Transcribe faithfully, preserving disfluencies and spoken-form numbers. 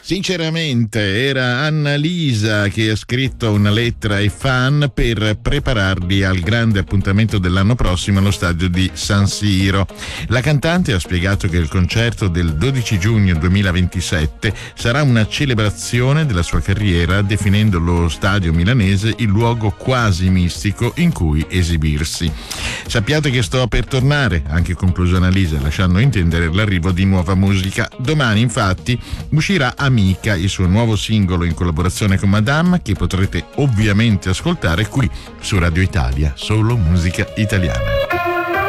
Sinceramente era Annalisa che ha scritto una lettera ai fan per prepararli al grande appuntamento dell'anno prossimo allo stadio di San Siro. La cantante ha spiegato che il concerto del dodici giugno duemilaventisette sarà una celebrazione della sua carriera, definendo lo stadio milanese il luogo quasi mistico in cui esibirsi. Sappiate che sto per tornare, anche concluso Annalisa, lasciando intendere l'arrivo di nuova musica. Domani infatti uscirà Amica, il suo nuovo singolo in collaborazione con Madame, che potrete ovviamente ascoltare qui su Radio Italia, solo musica italiana.